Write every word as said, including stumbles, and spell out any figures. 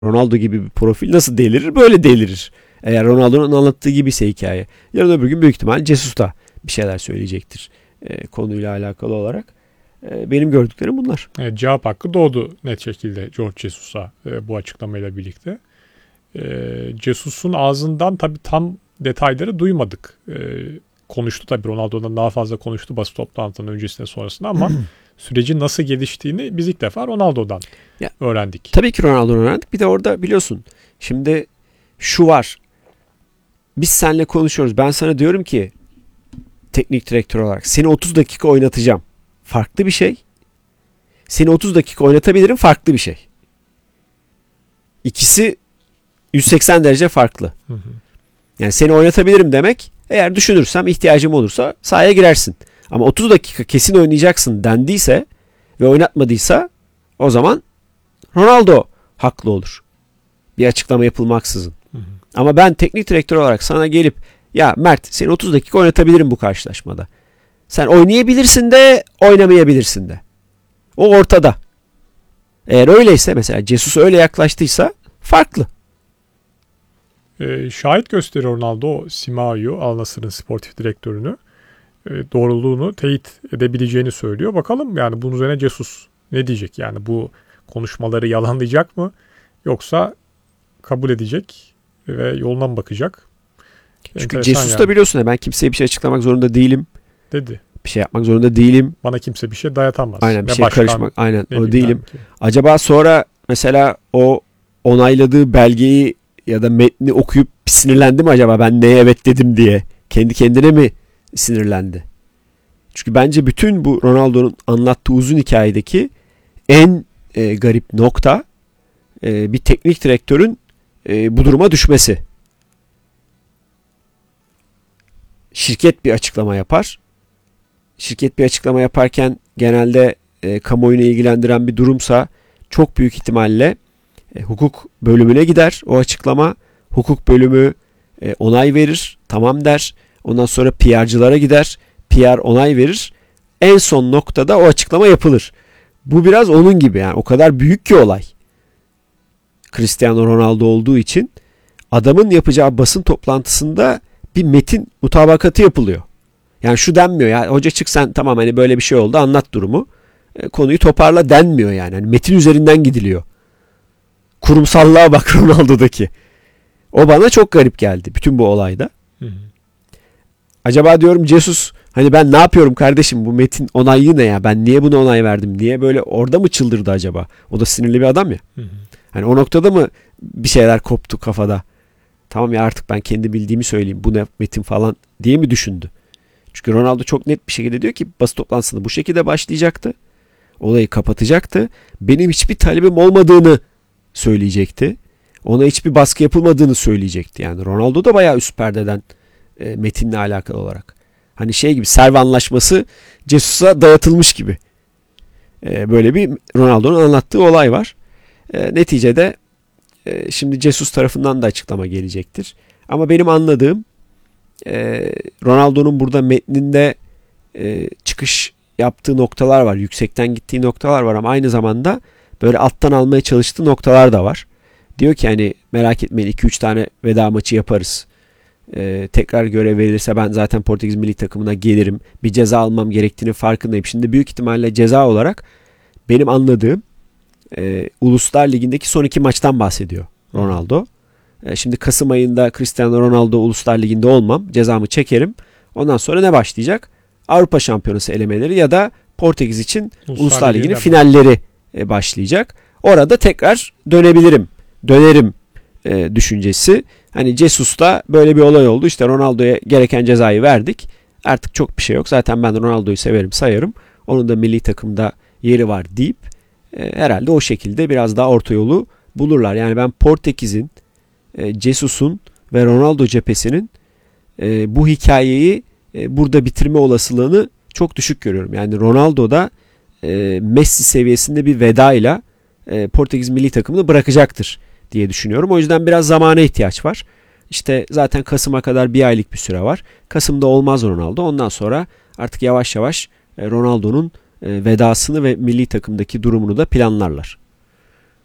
Ronaldo gibi bir profil nasıl delirir? Böyle delirir. Eğer Ronaldo'nun anlattığı gibiyse hikaye. Yarın öbür gün büyük ihtimal Jesus da bir şeyler söyleyecektir e, konuyla alakalı olarak. E, benim gördüklerim bunlar. Evet, cevap hakkı doğdu net şekilde George Jesus'a e, bu açıklamayla birlikte. E, Jesus'un ağzından tabii tam detayları duymadık. E, konuştu tabii, Ronaldo'dan daha fazla konuştu basın toplantısının öncesinde sonrasında ama sürecin nasıl geliştiğini biz ilk defa Ronaldo'dan ya, öğrendik. Tabii ki Ronaldo'dan öğrendik. Bir de orada biliyorsun şimdi şu var. Biz seninle konuşuyoruz. Ben sana diyorum ki teknik direktör olarak seni otuz dakika oynatacağım. Farklı bir şey. Seni otuz dakika oynatabilirim, farklı bir şey. İkisi yüz seksen derece farklı. Hı hı. Yani seni oynatabilirim demek, eğer düşünürsem ihtiyacım olursa sahaya girersin. Ama otuz dakika kesin oynayacaksın dendiyse ve oynatmadıysa o zaman Ronaldo haklı olur. Bir açıklama yapılmaksızın. Hı hı. Ama ben teknik direktör olarak sana gelip ya Mert seni otuz dakika oynatabilirim bu karşılaşmada. Sen oynayabilirsin de oynamayabilirsin de. O ortada. Eğer öyleyse, mesela Jesus öyle yaklaştıysa farklı. E, şahit gösteriyor Ronaldo Simao'yu, Al Nassr'ın sportif direktörünü. E, doğruluğunu teyit edebileceğini söylüyor. Bakalım yani bunun üzerine Jesus ne diyecek? Yani bu konuşmaları yalanlayacak mı? Yoksa kabul edecek ve yoluna mı bakacak? Çünkü Enteresan Jesus yani. da biliyorsun ya, ben kimseye bir şey açıklamak zorunda değilim. Dedi. Bir şey yapmak zorunda değilim. Bana kimse bir şey dayatamaz. Aynen, bir ne şey başkan, karışmak. Aynen o değilim. Belki. Acaba sonra mesela o onayladığı belgeyi ya da metni okuyup sinirlendi mi acaba, ben neye evet dedim diye? Kendi kendine mi sinirlendi? Çünkü bence bütün bu Ronaldo'nun anlattığı uzun hikayedeki en e, garip nokta e, bir teknik direktörün e, bu duruma düşmesi. Şirket bir açıklama yapar. Şirket bir açıklama yaparken genelde e, kamuoyunu ilgilendiren bir durumsa çok büyük ihtimalle e, hukuk bölümüne gider o açıklama. Hukuk bölümü e, onay verir, tamam der. Ondan sonra P R'cılara gider. P R onay verir. En son noktada o açıklama yapılır. Bu biraz onun gibi yani, o kadar büyük ki olay. Cristiano Ronaldo olduğu için adamın yapacağı basın toplantısında bir metin mutabakatı yapılıyor. Yani şu denmiyor ya, hoca çık sen, tamam hani böyle bir şey oldu, anlat durumu. E, konuyu toparla denmiyor yani. Yani metin üzerinden gidiliyor. Kurumsallığa bak Ronaldo'daki. O bana çok garip geldi bütün bu olayda. Hı hı. Acaba diyorum Jesus hani ben ne yapıyorum kardeşim, bu metin onayı ne ya, ben niye buna onay verdim diye böyle orada mı çıldırdı acaba? O da sinirli bir adam ya. Hı hı. Hani o noktada mı bir şeyler koptu kafada? Tamam ya, artık ben kendi bildiğimi söyleyeyim, bu ne metin falan diye mi düşündü? Çünkü Ronaldo çok net bir şekilde diyor ki basın toplantısında bu şekilde başlayacaktı. Olayı kapatacaktı. Benim hiçbir talebim olmadığını söyleyecekti. Ona hiçbir baskı yapılmadığını söyleyecekti. Yani Ronaldo da bayağı üst perdeden e, metinle alakalı olarak. Hani şey gibi, Serve Anlaşması Jesus'a dayatılmış gibi. E, böyle bir Ronaldo'nun anlattığı olay var. E, neticede e, şimdi Jesus tarafından da açıklama gelecektir. Ama benim anladığım e, Ronaldo'nun burada metninde e, çıkış yaptığı noktalar var. Yüksekten gittiği noktalar var ama aynı zamanda böyle alttan almaya çalıştığı noktalar da var. Diyor ki hani merak etmeyin, iki üç tane veda maçı yaparız. Ee, tekrar görev verilirse ben zaten Portekiz milli takımına gelirim. Bir ceza almam gerektiğini farkındayım. Şimdi büyük ihtimalle ceza olarak benim anladığım e, Uluslar Ligi'ndeki son iki maçtan bahsediyor Ronaldo. E, şimdi Kasım ayında Cristiano Ronaldo Uluslar Ligi'nde olmam. Cezamı çekerim. Ondan sonra ne başlayacak? Avrupa Şampiyonası elemeleri ya da Portekiz için Uluslar, Uluslar Ligi'nin finalleri e, başlayacak. Orada tekrar dönebilirim. Dönerim e, düşüncesi. Hani Jesus'ta böyle bir olay oldu. İşte Ronaldo'ya gereken cezayı verdik. Artık çok bir şey yok. Zaten ben Ronaldo'yu severim, sayarım. Onun da milli takımda yeri var deyip e, herhalde o şekilde biraz daha orta yolu bulurlar. Yani ben Portekiz'in, e, Jesus'un ve Ronaldo cephesinin e, bu hikayeyi e, burada bitirme olasılığını çok düşük görüyorum. Yani Ronaldo da e, Messi seviyesinde bir vedayla e, Portekiz milli takımını bırakacaktır diye düşünüyorum. O yüzden biraz zamana ihtiyaç var. İşte zaten Kasım'a kadar bir aylık bir süre var. Kasım'da olmaz Ronaldo. Ondan sonra artık yavaş yavaş Ronaldo'nun vedasını ve milli takımdaki durumunu da planlarlar.